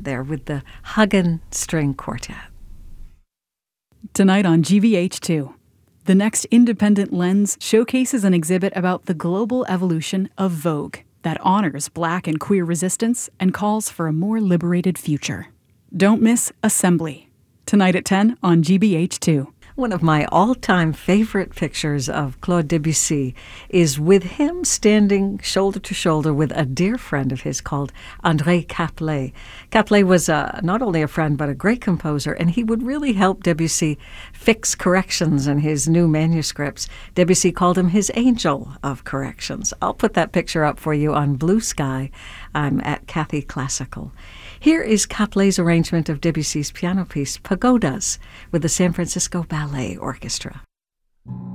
there with the Hagen String Quartet. Tonight on GBH2, the next Independent Lens showcases an exhibit about the global evolution of Vogue that honors Black and queer resistance and calls for a more liberated future. Don't miss Assembly, tonight at 10 on GBH2. One of my all-time favorite pictures of Claude Debussy is with him standing shoulder to shoulder with a dear friend of his called André Caplet. Caplet was not only a friend but a great composer, and he would really help Debussy fix corrections in his new manuscripts. Debussy called him his angel of corrections. I'll put that picture up for you on Blue Sky. I'm at Cathy Classical. Here is Caplet's arrangement of Debussy's piano piece, Pagodas, with the San Francisco Ballet Orchestra.